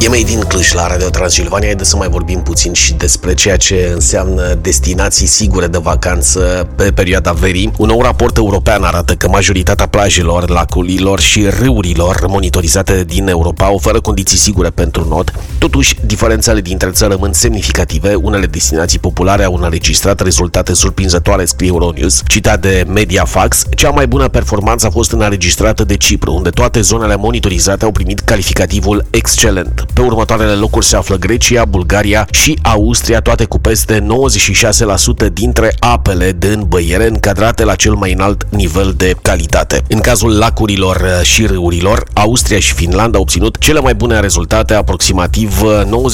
E Made in Cluj la Radio Transilvania. Haideți să mai vorbim puțin și despre ceea ce înseamnă destinații sigure de vacanță pe perioada verii. Un nou raport european arată că majoritatea plajelor, lacurilor și râurilor monitorizate din Europa oferă condiții sigure pentru not. Totuși, diferențele dintre țări rămân semnificative. Unele destinații populare au înregistrat rezultate surprinzătoare, scrie Euronews. Citat de Mediafax, cea mai bună performanță a fost înregistrată de Cipru, unde toate zonele monitorizate au primit calificativul excelent. Pe următoarele locuri se află Grecia, Bulgaria și Austria, toate cu peste 96% dintre apele de îmbăiere încadrate la cel mai înalt nivel de calitate. În cazul lacurilor și râurilor, Austria și Finlanda au obținut cele mai bune rezultate, aproximativ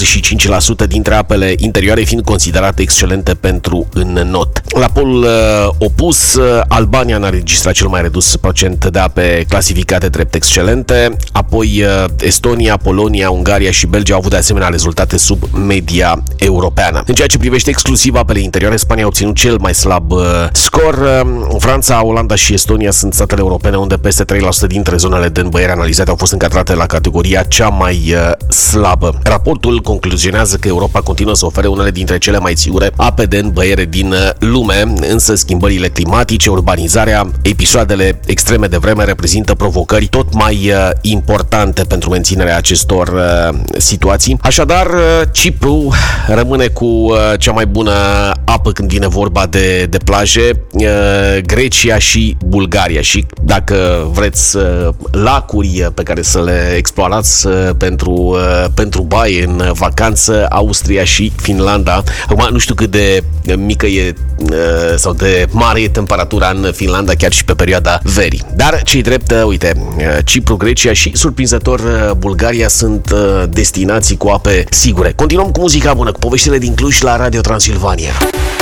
95% dintre apele interioare fiind considerate excelente pentru înnot. La polul opus, Albania a înregistrat cel mai redus procent de ape clasificate drept excelente, apoi Estonia, Polonia, Ungaria și Belgia au avut de asemenea rezultate sub media europeană. În ceea ce privește exclusiv apele interioare, Spania a obținut cel mai slab scor. Franța, Olanda și Estonia sunt statele europene unde peste 3% dintre zonele de îmbăiere analizate au fost încadrate la categoria cea mai slabă. Raportul concluzionează că Europa continuă să ofere unele dintre cele mai sigure ape de îmbăiere din lume, însă schimbările climatice, urbanizarea, episoadele extreme de vreme reprezintă provocări tot mai importante pentru menținerea acestor situații. Așadar, Cipru rămâne cu cea mai bună apă când vine vorba de plaje, Grecia și Bulgaria. Și dacă vreți lacuri pe care să le explorați pentru baie în vacanță, Austria și Finlanda. Acum, nu știu cât de mică e sau de mare e temperatura în Finlanda chiar și pe perioada verii. Dar, ce-i drept, uite, Cipru, Grecia și, surprinzător, Bulgaria sunt destinații cu ape sigure. Continuăm cu muzica bună, cu poveștile din Cluj la Radio Transilvania.